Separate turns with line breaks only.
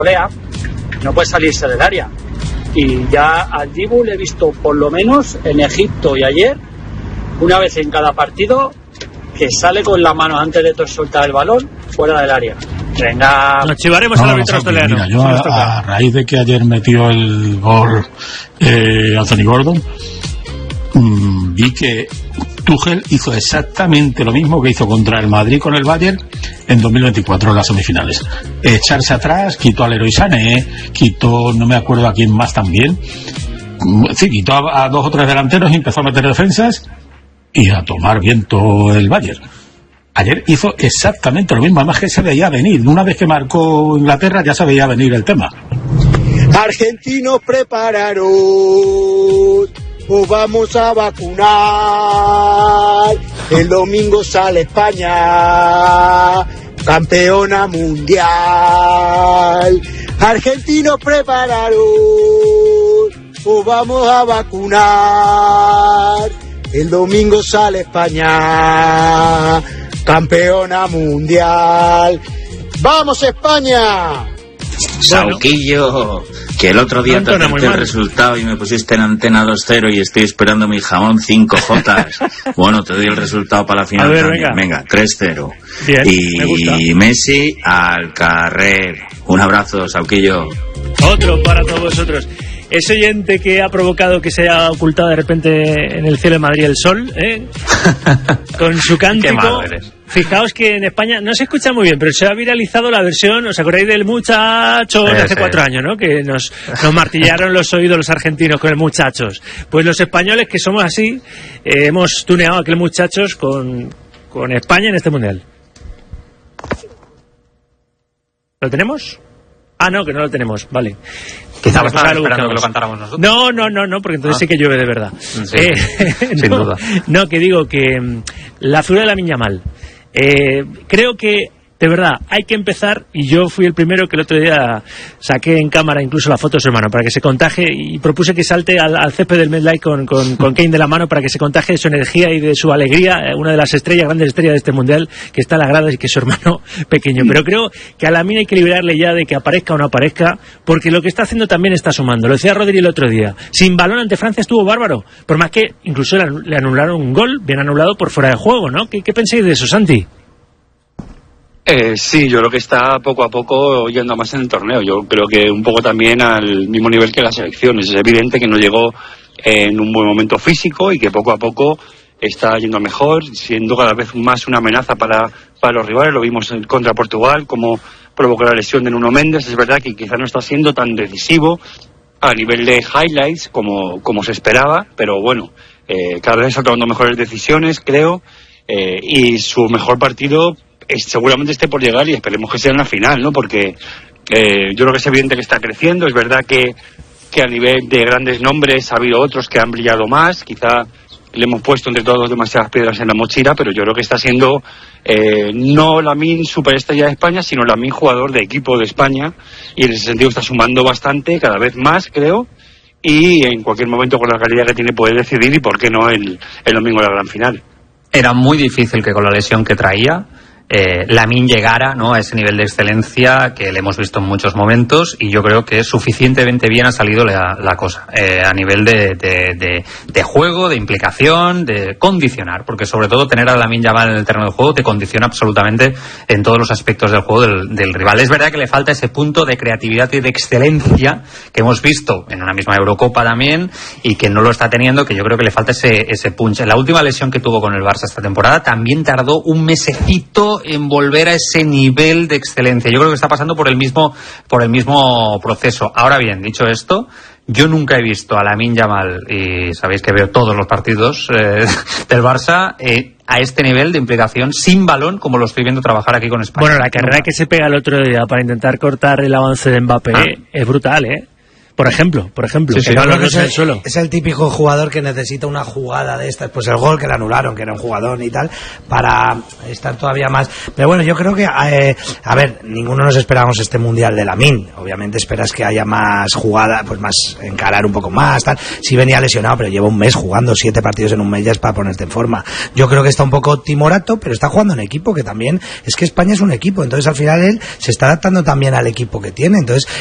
golea, no puede salirse del área. Y ya al Dibu le he visto por lo menos en Egipto y ayer, una vez en cada partido, que sale con la mano antes de soltar el balón fuera del área. Venga,
nos chivaremos al árbitro australiano.
Mira, yo a raíz de que ayer metió el gol Anthony Gordon, vi que Tuchel hizo exactamente lo mismo que hizo contra el Madrid con el Bayern en 2024 en las semifinales. Echarse atrás, quitó al Leroy Sané, quitó, no me acuerdo a quién más también, sí, quitó a 2 o 3 delanteros y empezó a meter defensas y a tomar viento el Bayern. Ayer hizo exactamente lo mismo, además que se veía venir. Una vez que marcó Inglaterra ya se veía venir el tema.
Argentinos prepararon, os vamos a vacunar. El domingo sale España, campeona mundial. Argentinos prepararon, os vamos a vacunar. El domingo sale España, campeona mundial. ¡Vamos, España!
Sauquillo, que el otro día te acerté el resultado y me pusiste en antena 2-0 y estoy esperando mi jamón 5J. Bueno, te doy el resultado para la final.
A ver,
también. Venga, 3-0.
Bien,
y Messi al carrer. Un abrazo, Sauquillo.
Otro para todos vosotros. Ese oyente que ha provocado que se haya ocultado de repente en el cielo de Madrid el sol, con su cántico. Fijaos que en España no se escucha muy bien, pero se ha viralizado la versión, ¿os acordáis del muchacho de hace 4 años, ¿no? Que nos martillaron los oídos los argentinos con el muchachos. Pues los españoles, que somos así, hemos tuneado a aquel muchachos con España en este mundial. ¿Lo tenemos? Ah, no, que no lo tenemos, vale.
Quizá estaban esperando que lo cantáramos nosotros.
No, porque entonces sí que llueve de verdad.
Sí, sin duda.
No, que digo que la figura de Lamine Yamal, creo que de verdad hay que empezar, y yo fui el primero que el otro día saqué en cámara incluso la foto de su hermano para que se contagie, y propuse que salte al césped del MetLife con Kane de la mano para que se contagie de su energía y de su alegría, una de las grandes estrellas de este mundial, que está en la grada y que es su hermano pequeño. Pero creo que a Lamine hay que liberarle ya de que aparezca o no aparezca, porque lo que está haciendo también está sumando. Lo decía Rodri el otro día, sin balón ante Francia estuvo bárbaro, por más que incluso le anularon un gol, bien anulado por fuera de juego, ¿no? ¿Qué pensáis de eso, Santi?
Sí, yo creo que está poco a poco yendo más en el torneo. Yo creo que un poco también al mismo nivel que las selecciones. Es evidente que no llegó en un buen momento físico y que poco a poco está yendo mejor, siendo cada vez más una amenaza para los rivales. Lo vimos contra Portugal, como provocó la lesión de Nuno Méndez. Es verdad que quizá no está siendo tan decisivo a nivel de highlights como se esperaba, pero bueno, cada vez está tomando mejores decisiones, creo, y su mejor partido seguramente esté por llegar, y esperemos que sea en la final, ¿no? Porque yo creo que es evidente que está creciendo. Es verdad que a nivel de grandes nombres ha habido otros que han brillado más, quizá le hemos puesto entre todos demasiadas piedras en la mochila, pero yo creo que está siendo no Lamine superestrella de España, sino Lamine jugador de equipo de España, y en ese sentido está sumando bastante, cada vez más, creo, y en cualquier momento con la calidad que tiene puede decidir, y por qué no el domingo de la gran final.
Era muy difícil que con la lesión que traía Lamine llegara, ¿no?, a ese nivel de excelencia que le hemos visto en muchos momentos, y yo creo que suficientemente bien ha salido la cosa a nivel de juego, de implicación, de condicionar, porque sobre todo tener a Lamine Yamal en el terreno de juego te condiciona absolutamente en todos los aspectos del juego del rival. Es verdad que le falta ese punto de creatividad y de excelencia que hemos visto en una misma Eurocopa también, y que no lo está teniendo, que yo creo que le falta ese punch. En la última lesión que tuvo con el Barça esta temporada también tardó un mesecito en volver a ese nivel de excelencia. Yo creo que está pasando por el mismo proceso. Ahora bien, dicho esto, yo nunca he visto a Lamine Yamal, y sabéis que veo todos los partidos del Barça, a este nivel de implicación sin balón, como lo estoy viendo trabajar aquí con España.
Bueno, la carrera que se pega el otro día para intentar cortar el avance de Mbappé es brutal, ¿eh? Por ejemplo,
sí, es el típico jugador que necesita una jugada de estas, pues el gol que le anularon, que era un jugador y tal, para estar todavía más. Pero bueno, yo creo que, a ver, ninguno nos esperábamos este mundial de Lamine. Obviamente esperas que haya más jugada, pues más encarar un poco más, tal. Sí venía lesionado, pero lleva un mes jugando, 7 partidos en un mes ya es para ponerte en forma. Yo creo que está un poco timorato, pero está jugando en equipo, que también es que España es un equipo, entonces al final él se está adaptando también al equipo que tiene. Entonces